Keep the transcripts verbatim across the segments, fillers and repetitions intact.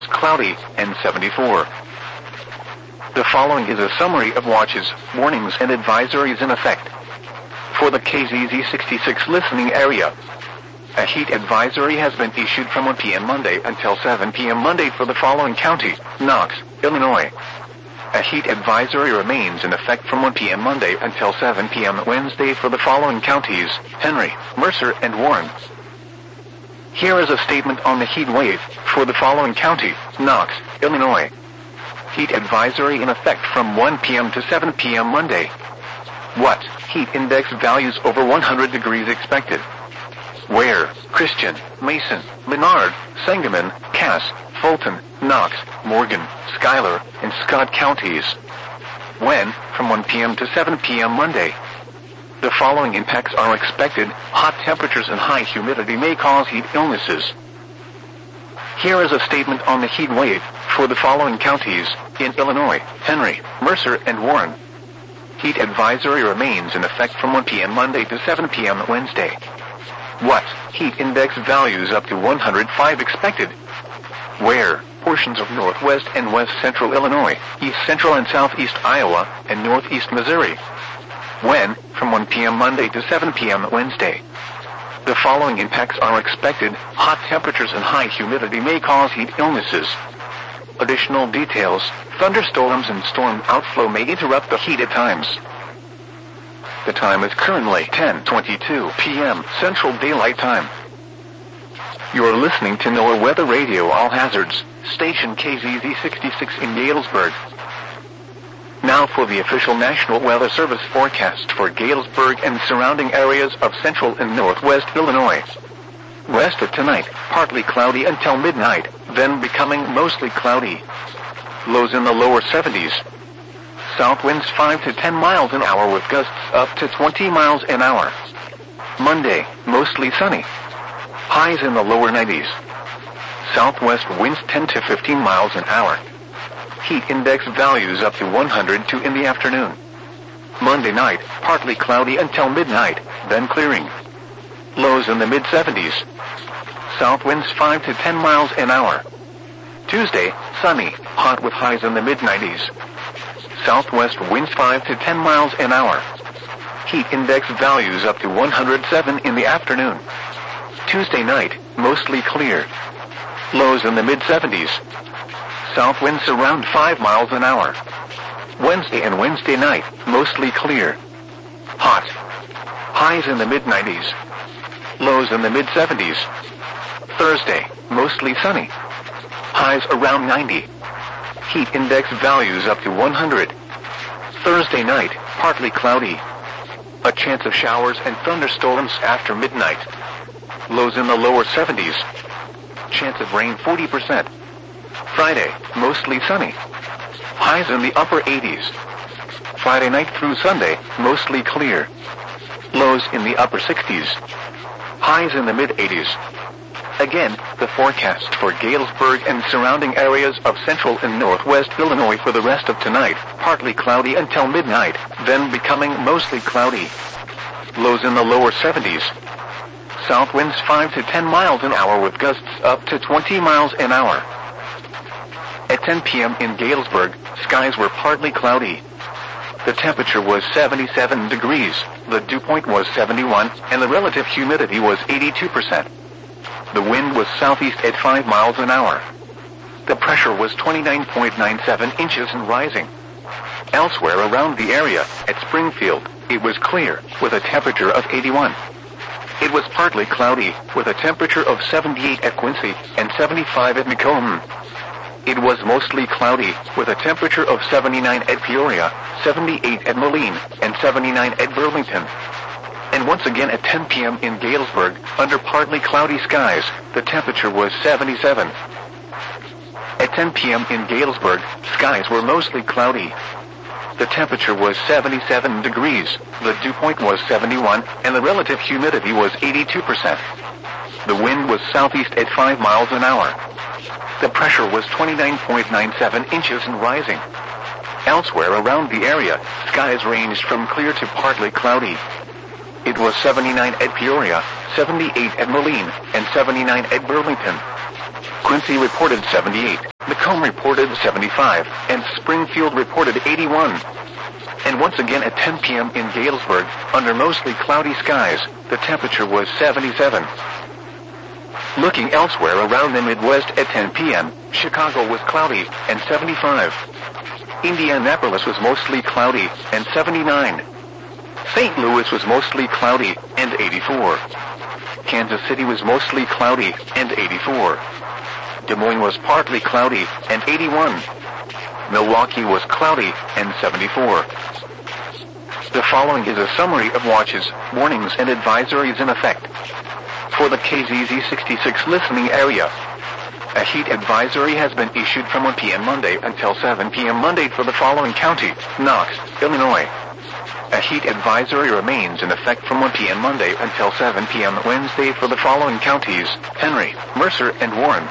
cloudy, and seventy-four. The following is a summary of watches, warnings, and advisories in effect. For the K Z Z sixty-six listening area, a heat advisory has been issued from one p m Monday until seven p m Monday for the following county: Knox, Illinois. A heat advisory remains in effect from one p m Monday until seven p m Wednesday for the following counties: Henry, Mercer, and Warren. Here is a statement on the heat wave for the following county: Knox, Illinois. Heat advisory in effect from one p m to seven p m Monday. What? Heat index values over one hundred degrees expected. Where? Christian, Mason, Menard, Sangamon, Cass, Fulton, Knox, Morgan, Schuyler, and Scott counties. When? From one p m to seven p m Monday. The following impacts are expected: hot temperatures and high humidity may cause heat illnesses. Here is a statement on the heat wave for the following counties in Illinois: Henry, Mercer, and Warren. Heat advisory remains in effect from one p m Monday to seven p m Wednesday. What? Heat index values up to one hundred five expected. Where? Portions of northwest and west central Illinois, east central and southeast Iowa, and northeast Missouri. When? From one p m Monday to seven p m Wednesday. The following impacts are expected: hot temperatures and high humidity may cause heat illnesses. Additional details: thunderstorms and storm outflow may interrupt the heat at times. The time is currently ten twenty-two p m Central Daylight Time. You are listening to NOAA Weather Radio All Hazards, station K Z Z sixty-six in Galesburg. Now for the official National Weather Service forecast for Galesburg and surrounding areas of central and northwest Illinois. Rest of tonight, partly cloudy until midnight, then becoming mostly cloudy. Lows in the lower seventies. South winds five to ten miles an hour with gusts up to twenty miles an hour. Monday, mostly sunny. Highs in the lower nineties. Southwest winds ten to fifteen miles an hour. Heat index values up to one hundred two in the afternoon. Monday night, partly cloudy until midnight, then clearing. Lows in the mid seventies. South winds five to ten miles an hour. Tuesday, sunny, hot with highs in the mid nineties. Southwest winds five to ten miles an hour. Heat index values up to one hundred seven in the afternoon. Tuesday night, mostly clear. Lows in the mid seventies. South winds around five miles an hour. Wednesday and Wednesday night, mostly clear. Hot. Highs in the mid nineties. Lows in the mid seventies. Thursday, mostly sunny. Highs around ninety. Heat index values up to one hundred. Thursday night, partly cloudy. A chance of showers and thunderstorms after midnight. Lows in the lower seventies. Chance of rain forty percent. Friday, mostly sunny. Highs in the upper eighties. Friday night through Sunday, mostly clear. Lows in the upper sixties. Highs in the mid eighties. Again, the forecast for Galesburg and surrounding areas of central and northwest Illinois for the rest of tonight: partly cloudy until midnight, then becoming mostly cloudy. Lows in the lower seventies. South winds five to ten miles an hour with gusts up to twenty miles an hour. At ten p m in Galesburg, skies were partly cloudy. The temperature was seventy-seven degrees, the dew point was seventy-one, and the relative humidity was eighty-two percent. The wind was southeast at five miles an hour. The pressure was twenty-nine point nine seven inches and rising. Elsewhere around the area, at Springfield, it was clear, with a temperature of eighty-one. It was partly cloudy, with a temperature of seventy-eight at Quincy and seventy-five at Macomb. It was mostly cloudy, with a temperature of seventy-nine at Peoria, seventy-eight at Moline, and seventy-nine at Burlington. And once again at ten p m in Galesburg, under partly cloudy skies, the temperature was seventy-seven. At ten p m in Galesburg, skies were mostly cloudy. The temperature was seventy-seven degrees, the dew point was seventy-one, and the relative humidity was eighty-two percent. The wind was southeast at five miles an hour. The pressure was twenty-nine point nine seven inches and rising. Elsewhere around the area, skies ranged from clear to partly cloudy. It was seventy-nine at Peoria, seventy-eight at Moline, and seventy-nine at Burlington. Quincy reported seventy-eight, Macomb reported seventy-five, and Springfield reported eighty-one. And once again at ten p.m. in Galesburg, under mostly cloudy skies, the temperature was seventy-seven. Looking elsewhere around the Midwest at ten p.m., Chicago was cloudy and seventy-five. Indianapolis was mostly cloudy and seventy-nine. Saint Louis was mostly cloudy and eighty-four. Kansas City was mostly cloudy and eighty-four. Des Moines was partly cloudy and eighty-one. Milwaukee was cloudy and seventy-four. The following is a summary of watches, warnings, and advisories in effect. For the K Z Z sixty-six listening area, a heat advisory has been issued from one p.m. Monday until seven p.m. Monday for the following county: Knox, Illinois. A heat advisory remains in effect from one p.m. Monday until seven p.m. Wednesday for the following counties: Henry, Mercer, and Warren.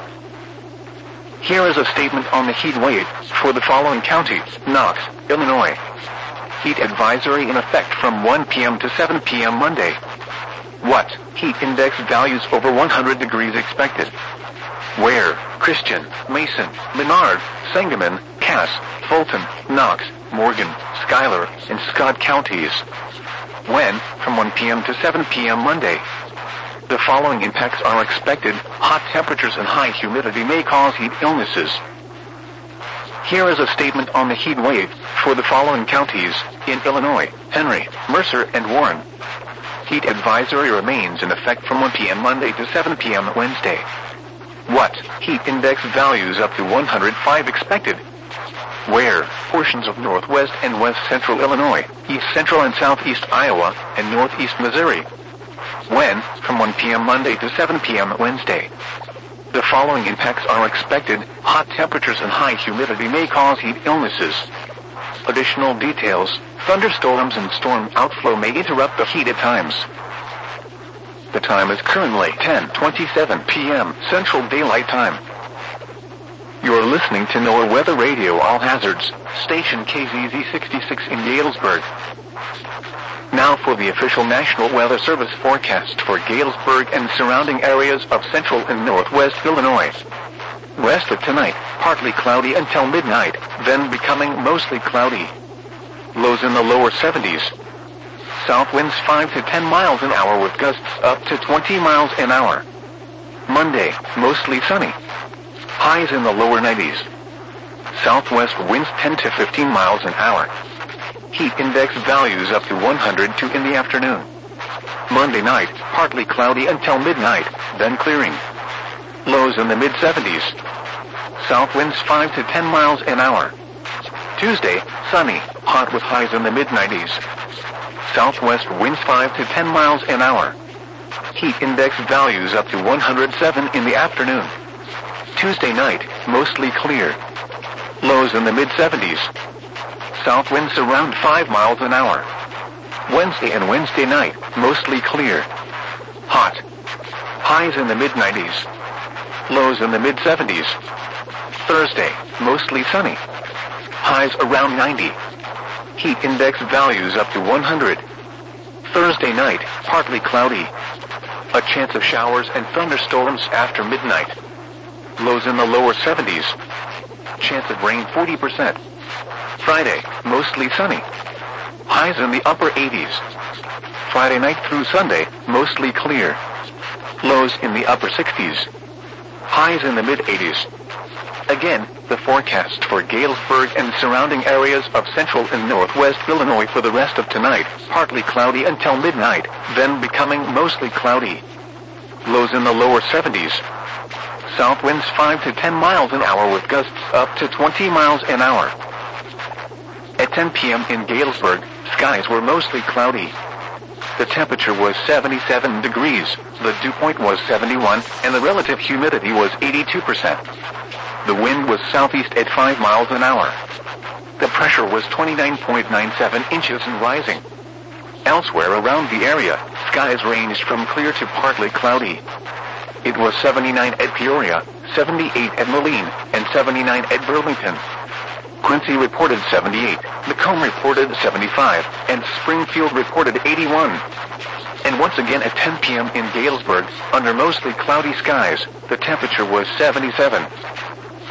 Here is a statement on the heat wave for the following counties: Knox, Illinois. Heat advisory in effect from one p.m. to seven p.m. Monday. What? Heat index values over one hundred degrees expected. Where? Christian, Mason, Menard, Sangamon, Cass, Fulton, Knox, Morgan, Schuyler, and Scott counties. When? From one p.m. to seven p.m. Monday. The following impacts are expected: hot temperatures and high humidity may cause heat illnesses. Here is a statement on the heat wave for the following counties in Illinois: Henry, Mercer, and Warren. Heat advisory remains in effect from one p.m. Monday to seven p.m. Wednesday. What? Heat index values up to one hundred five expected. Where? Portions of northwest and west central Illinois, east central and southeast Iowa, and northeast Missouri. When? From one p.m. Monday to seven p.m. Wednesday. The following impacts are expected: hot temperatures and high humidity may cause heat illnesses. Additional details: thunderstorms and storm outflow may interrupt the heat at times. The time is currently ten twenty-seven p.m. Central Daylight Time. You're listening to NOAA Weather Radio All Hazards, station K Z Z sixty-six in Galesburg. Now for the official National Weather Service forecast for Galesburg and surrounding areas of central and northwest Illinois. West of tonight, partly cloudy until midnight, then becoming mostly cloudy. Lows in the lower seventies. South winds five to ten miles an hour with gusts up to twenty miles an hour. Monday, mostly sunny. Highs in the lower nineties. Southwest winds ten to fifteen miles an hour. Heat index values up to one hundred two in the afternoon. Monday night, partly cloudy until midnight, then clearing. Lows in the mid seventies. South winds five to ten miles an hour. Tuesday, sunny, hot with highs in the mid nineties. Southwest winds five to ten miles an hour. Heat index values up to one hundred seven in the afternoon. Tuesday night, mostly clear. Lows in the mid seventies. South winds around five miles an hour. Wednesday and Wednesday night, mostly clear. Hot. Highs in the mid nineties. Lows in the mid seventies. Thursday, mostly sunny. Highs around ninety. Heat index values up to one hundred. Thursday night, partly cloudy. A chance of showers and thunderstorms after midnight. Lows in the lower seventies. Chance of rain forty percent. Friday, mostly sunny. Highs in the upper eighties. Friday night through Sunday, mostly clear. Lows in the upper sixties. Highs in the mid eighties. Again, the forecast for Galesburg and surrounding areas of central and northwest Illinois for the rest of tonight: partly cloudy until midnight, then becoming mostly cloudy. Lows in the lower seventies. South winds five to ten miles an hour with gusts up to twenty miles an hour. At ten p.m. in Galesburg, skies were mostly cloudy. The temperature was seventy-seven degrees, the dew point was seventy-one, and the relative humidity was eighty-two percent. The wind was southeast at five miles an hour. The pressure was twenty-nine point nine seven inches and rising. Elsewhere around the area, skies ranged from clear to partly cloudy. It was seventy-nine at Peoria, seventy-eight at Moline, and seventy-nine at Burlington. Quincy reported seventy-eight, Macomb reported seventy-five, and Springfield reported eighty-one. And once again at ten p m in Galesburg, under mostly cloudy skies, the temperature was seventy-seven.